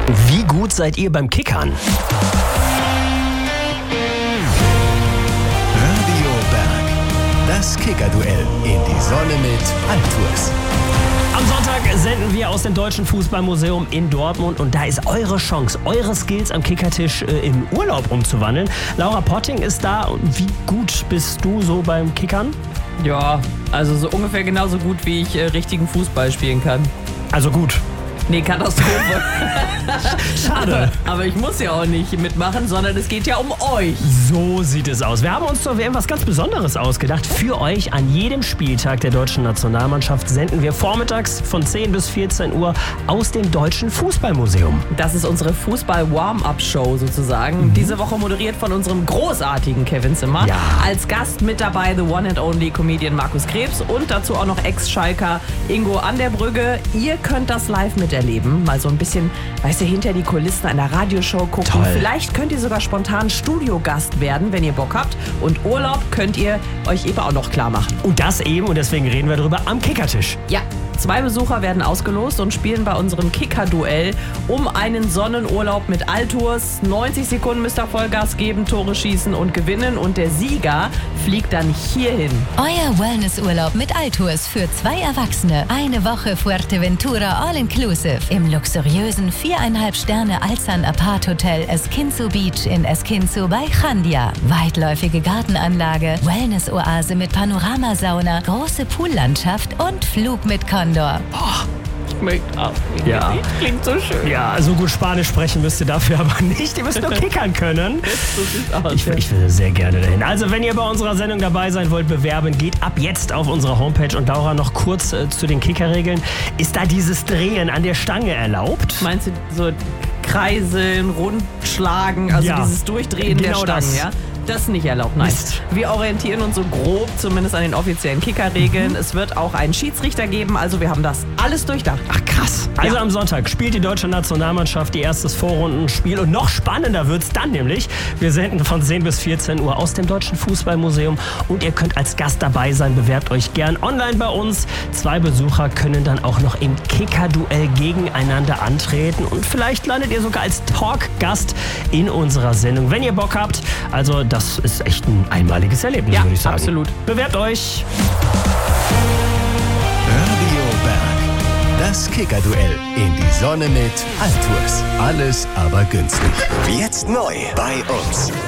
Wie gut seid ihr beim Kickern? Radio Berg. Das Kickerduell in die Sonne mit Altus. Am Sonntag senden wir aus dem Deutschen Fußballmuseum in Dortmund und da ist eure Chance, eure Skills am Kickertisch in Urlaub umzuwandeln. Laura Potting ist da. Wie gut bist du so beim Kickern? Ja, also so ungefähr genauso gut, wie ich richtigen Fußball spielen kann. Also gut. Nee, Katastrophe. Schade. Aber ich muss ja auch nicht mitmachen, sondern es geht ja um euch. So sieht es aus. Wir haben uns zur WM was ganz Besonderes ausgedacht. Für euch an jedem Spieltag der deutschen Nationalmannschaft senden wir vormittags von 10 bis 14 Uhr aus dem Deutschen Fußballmuseum. Das ist unsere Fußball-Warm-Up-Show sozusagen. Diese Woche moderiert von unserem großartigen Kevin Zimmer. Ja. Als Gast mit dabei the one and only Comedian Markus Krebs und dazu auch noch Ex-Schalker Ingo an der Brügge. Ihr könnt das live miterleben. Mal so ein bisschen, weißt du, hinter die Kulissen einer Radioshow gucken. Toll. Vielleicht könnt ihr sogar spontan Studiogast werden, wenn ihr Bock habt. Und Urlaub könnt ihr euch eben auch noch klar machen. Und das eben, und deswegen reden wir darüber, am Kickertisch. Ja, 2 Besucher werden ausgelost und spielen bei unserem Kicker-Duell um einen Sonnenurlaub mit Altours. 90 Sekunden müsst ihr Vollgas geben, Tore schießen und gewinnen. Und der Sieger fliegt dann hierhin. Euer Wellnessurlaub mit Altours für 2 Erwachsene. Eine Woche Fuerteventura All-Inclusive im luxuriösen 4,5 Sterne Alzan Apart Hotel Esquinzo Beach in Esquinzo bei Chandia. Weitläufige Gartenanlage, Wellness-Oase mit Panoramasauna, große Poollandschaft und Flug mit Condor. Ja. Klingt so schön. Ja, so gut Spanisch sprechen müsst ihr dafür aber nicht. Ihr müsst nur kickern können. So sieht's aus. Ich will sehr gerne dahin. Also, wenn ihr bei unserer Sendung dabei sein wollt, bewerben, geht ab jetzt auf unsere Homepage. Und Laura, noch kurz zu den Kickerregeln. Ist da dieses Drehen an der Stange erlaubt? Meinst du so Kreiseln, Rundschlagen, also Ja, dieses Durchdrehen genau der Stangen, das. ja? Das ist nicht erlaubt, nein. Mist. Wir orientieren uns so grob zumindest an den offiziellen Kickerregeln. Es wird auch einen Schiedsrichter geben, also wir haben das alles durchdacht. Ach krass. Also am Sonntag spielt die deutsche Nationalmannschaft ihr erstes Vorrundenspiel und noch spannender wird's dann nämlich. Wir senden von 10 bis 14 Uhr aus dem Deutschen Fußballmuseum und ihr könnt als Gast dabei sein. Bewerbt euch gern online bei uns. 2 Besucher können dann auch noch im Kicker-Duell gegeneinander antreten und vielleicht landet ihr sogar als Talkgast in unserer Sendung, wenn ihr Bock habt. Also das ist echt ein einmaliges Erlebnis, Ja, würde ich sagen. absolut. Bewerbt euch. Radio Berg. Das Kickerduell in die Sonne mit Altus. Alles aber günstig. Jetzt neu bei uns.